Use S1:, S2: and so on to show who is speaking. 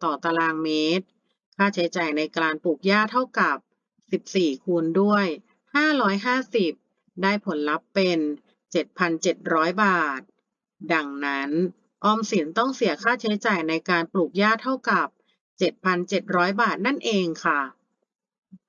S1: ต่อตารางเมตรค่าใช้จ่ายในการปลูกหญ้าเท่ากับ14คูณด้วย550ได้ผลลัพธ์เป็น 7,700 บาทดังนั้นออมสินต้องเสียค่าใช้จ่ายในการปลูกหญ้าเท่ากับ 7,700 บาทนั่นเองค่ะ